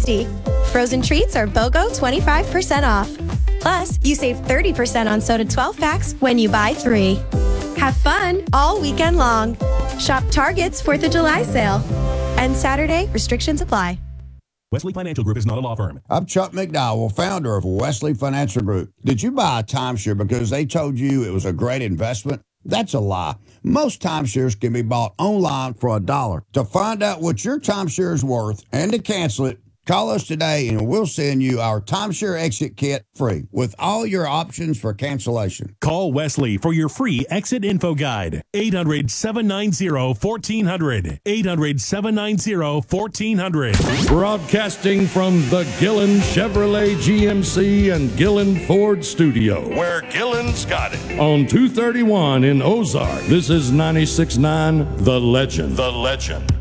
tasty. Frozen treats are BOGO 25% off. Plus, you save 30% on soda 12 packs when you buy 3. Have fun all weekend long. Shop Target's 4th of July sale. And Saturday, restrictions apply. Wesley Financial Group is not a law firm. I'm Chuck McDowell, founder of Wesley Financial Group. Did you buy a timeshare because they told you it was a great investment? That's a lie. Most timeshares can be bought online for $1. To find out what your timeshare is worth and to cancel it, call us today and we'll send you our timeshare exit kit free with all your options for cancellation. Call Wesley for your free exit info guide. 800-790-1400. 800-790-1400. Broadcasting from the Gillen Chevrolet GMC and Gillen Ford studio, where Gillen's got it. On 231 in Ozark, this is 96.9 The Legend. The Legend.